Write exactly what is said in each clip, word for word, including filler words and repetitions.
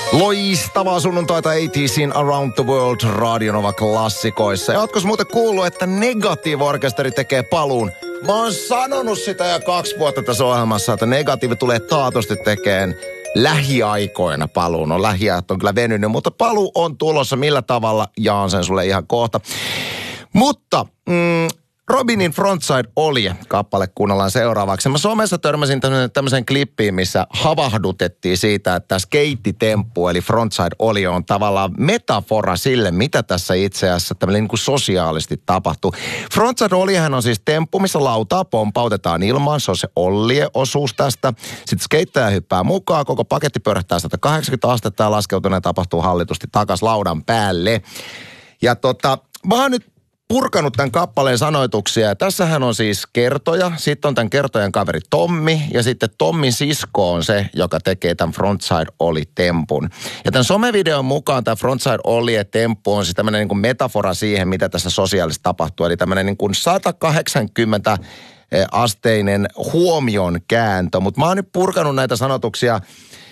Loistavaa sunnuntaita A T C:n Around the World Radio Nova klassikoissa. Ja ootko muuten kuullut, että Negative-orkesteri tekee paluun? Mä oon sanonut sitä jo kaksi vuotta tässä ohjelmassa, että Negative tulee taatusti tekemään lähiaikoina paluun. No lähiajat on kyllä venynyt, mutta paluu on tulossa. Millä tavalla? Jaan sen sulle ihan kohta. Mutta mm, Robinin Frontside Olje kappale kuunnellaan seuraavaksi. Mä somessa törmäsin tämmöiseen klippiin, missä havahdutettiin siitä, että skeittitemppu eli Frontside Olje on tavallaan metafora sille, mitä tässä itse asiassa tämmöinen niin kuin sosiaalisesti tapahtuu. Frontside Oljehän on siis temppu, missä lautaa pompautetaan ilmaan. Se on se Olje-osuus tästä. Sitten skeittäjä hyppää mukaan, koko paketti pyörähtää sata kahdeksankymmentä astetta ja laskeutuneen tapahtuu hallitusti takas laudan päälle. Ja tota, mä oon nyt purkanut tämän kappaleen sanoituksia. Ja tässähän on siis kertoja. Sitten on tämän kertojan kaveri Tommi. Ja sitten Tommin sisko on se, joka tekee tämän Frontside Ollie-tempun. Ja tämän somevideon mukaan tämä Frontside Ollie-temppu on siis tämmöinen niin kuin metafora siihen, mitä tässä sosiaalisesti tapahtuu. Eli tämmöinen niin kuin sata kahdeksankymmentä asteinen huomion kääntö. Mutta mä oon nyt purkanut näitä sanotuksia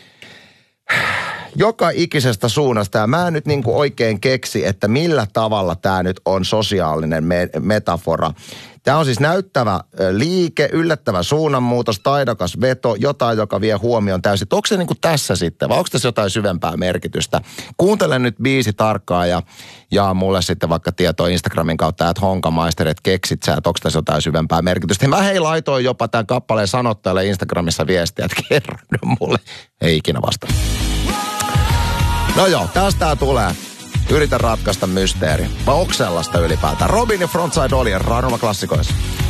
joka ikisestä suunnasta, ja mä en nyt niin kuin oikein keksi, että millä tavalla tämä nyt on sosiaalinen me- metafora. Tämä on siis näyttävä liike, yllättävä suunnanmuutos, taidokas veto, jotain, joka vie huomioon täysin. Onko se niin kuin tässä sitten, vai onko tässä jotain syvempää merkitystä? Kuuntele nyt biisi tarkkaan ja jaa mulle sitten vaikka tietoa Instagramin kautta, että Honkamaister, että keksit sä, että onko tässä jotain syvempää merkitystä. Mä hei laitoin jopa tämän kappaleen sanottajalle Instagramissa viestiä, että kerro mulle. Ei ikinä vasta. No joo, tästä tulee. Yritä ratkaista mysteeri. Vai onko sellaista ylipäätään? Robin ja Frontside Ollie, Radio Nova klassikoissa.